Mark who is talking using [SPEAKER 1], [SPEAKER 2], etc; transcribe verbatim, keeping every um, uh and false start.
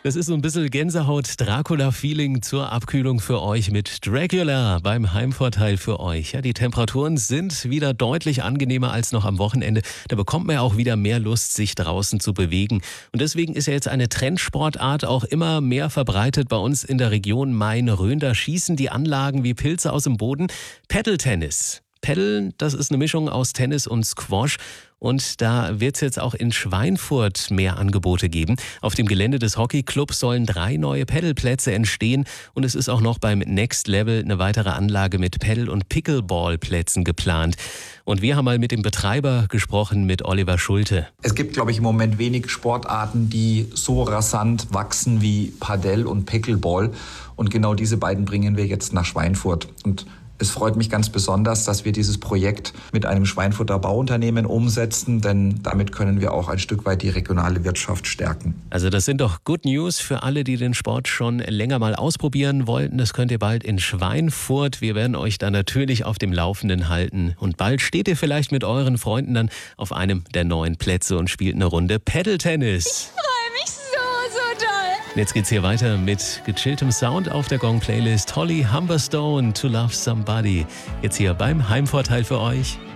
[SPEAKER 1] Das ist so ein bisschen Gänsehaut-Dracula-Feeling zur Abkühlung für euch mit Dracula beim Heimvorteil für euch. Ja, die Temperaturen sind wieder deutlich angenehmer als noch am Wochenende. Da bekommt man ja auch wieder mehr Lust, sich draußen zu bewegen. Und deswegen ist ja jetzt eine Trendsportart auch immer mehr verbreitet bei uns in der Region Main-Rhön. Da schießen die Anlagen wie Pilze aus dem Boden. Paddle-Tennis. Paddeln, das ist eine Mischung aus Tennis und Squash. Und da wird es jetzt auch in Schweinfurt mehr Angebote geben. Auf dem Gelände des Hockeyclubs sollen drei neue Paddelplätze entstehen. Und es ist auch noch beim Next Level eine weitere Anlage mit Paddle- und Pickleballplätzen geplant. Und wir haben mal mit dem Betreiber gesprochen, mit Oliver Schulte.
[SPEAKER 2] Es gibt, glaube ich, im Moment wenig Sportarten, die so rasant wachsen wie Padel und Pickleball. Und genau diese beiden bringen wir jetzt nach Schweinfurt. Und es freut mich ganz besonders, dass wir dieses Projekt mit einem Schweinfurter Bauunternehmen umsetzen, denn damit können wir auch ein Stück weit die regionale Wirtschaft stärken.
[SPEAKER 1] Also das sind doch Good News für alle, die den Sport schon länger mal ausprobieren wollten. Das könnt ihr bald in Schweinfurt. Wir werden euch da natürlich auf dem Laufenden halten. Und bald steht ihr vielleicht mit euren Freunden dann auf einem der neuen Plätze und spielt eine Runde Paddle-Tennis. Jetzt geht's hier weiter mit gechilltem Sound auf der Gong-Playlist. Holly Humberstone, To Love Somebody. Jetzt hier beim Heimvorteil für euch.